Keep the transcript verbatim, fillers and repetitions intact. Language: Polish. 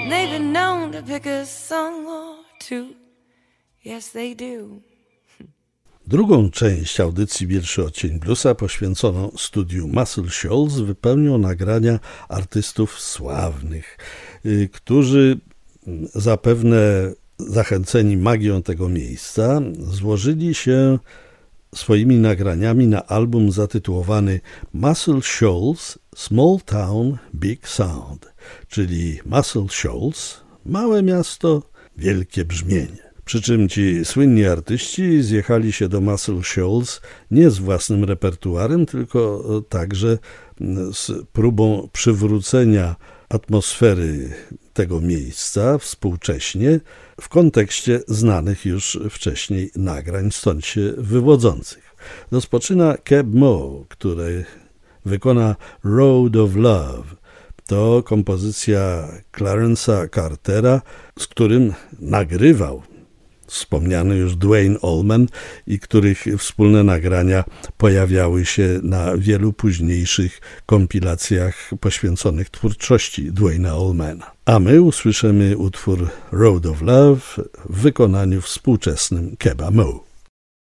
they've been known to pick a song or two. Yes, they do. Drugą część audycji Pierwszy Odcień Bluesa poświęconą studiu Muscle Shoals wypełnią nagrania artystów sławnych, którzy zapewne zachęceni magią tego miejsca złożyli się swoimi nagraniami na album zatytułowany Muscle Shoals Small Town Big Sound, czyli Muscle Shoals, małe miasto, wielkie brzmienie. Przy czym ci słynni artyści zjechali się do Muscle Shoals nie z własnym repertuarem, tylko także z próbą przywrócenia atmosfery tego miejsca współcześnie w kontekście znanych już wcześniej nagrań, stąd się wywodzących. Rozpoczyna Keb Mo, który wykona Road of Love. To kompozycja Clarence'a Cartera, z którym nagrywał wspomniany już Duane Allman i których wspólne nagrania pojawiały się na wielu późniejszych kompilacjach poświęconych twórczości Duane'a Allmana. A my usłyszymy utwór Road of Love w wykonaniu współczesnym Keba Mo.